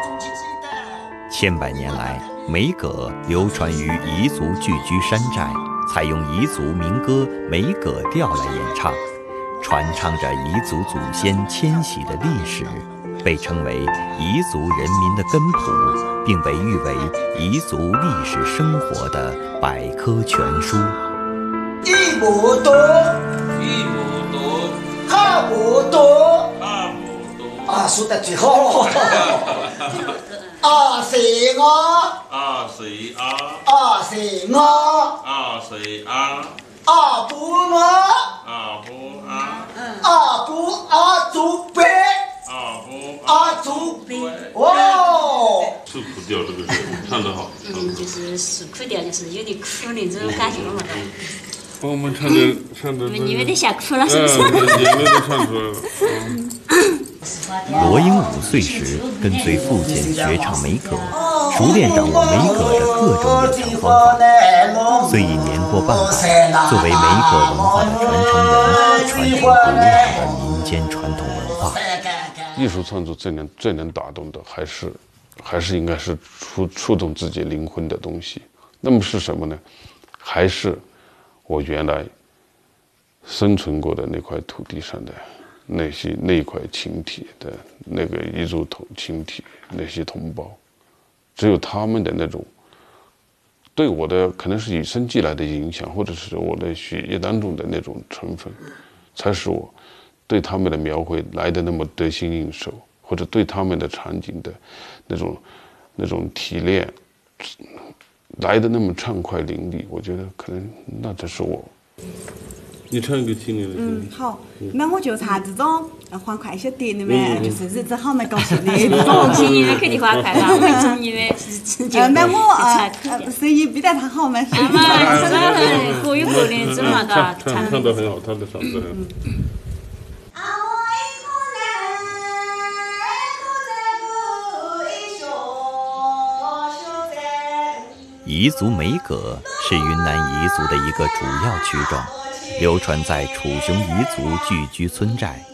千百年来，梅葛流传于彝族聚居山寨，采用彝族民歌梅葛调来演唱，传唱着彝族祖先迁徙的历史，被称为彝族人民的根谱，并被誉为彝族历史生活的百科全书。 一亩多， 一亩多， 二亩多， 二亩多。 啊，说得最好。二四二， 二四二， 二四二， 二四二， 二不二， 二不二， 二不二足背， 二不二足背。哦， 受苦调这个唱得好， 就是受苦调，就是有点苦那种感觉嘛。 把我们唱的， 你们都吓哭了是不是？ 眼泪都唱出来了。 罗英5岁时跟随父亲学唱梅葛，熟练掌握梅葛的各种演唱方法。虽已年过半百，作为梅葛文化的传承人，传承古老的民间传统文化。 艺术创作最能打动的，还是应该是触动自己灵魂的东西。那么是什么呢？还是我原来生存过的那块土地上的那一块群体的那个彝族群体，那些同胞，只有他们的那种对我的可能是与生俱来的影响，或者是我的血液当中的那种成分，才使我对他们的描绘来的那么得心应手，或者对他们的场景的那种提炼来的那么畅快淋漓。我觉得可能那才是我。你唱一个青年的声音。 好，那我就唱这种欢快一些点的嘛，就是日子好蛮高兴的。 青年的肯定欢快啦，我们中年的是就那我声音比得他好嘛，是嘛，各有各的这么个唱得很好，他的嗓子很好。 彝族梅葛是云南彝族的一个主要曲种，流传在楚雄彝族聚居村寨。